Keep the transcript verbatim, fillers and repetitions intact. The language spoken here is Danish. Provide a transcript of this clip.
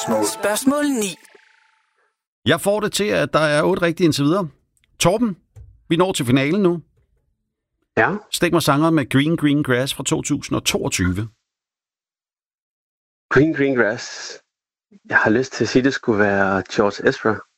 spørgsmål. Spørgsmål ni. Jeg får det til, at der er otte rigtige indtil videre. Torben, vi når til finalen nu. Ja. Stik mig sangeren med Green Green Grass fra to tusind og toogtyve. Green Green Grass. Jeg har lyst til at sige, at det skulle være George Ezra.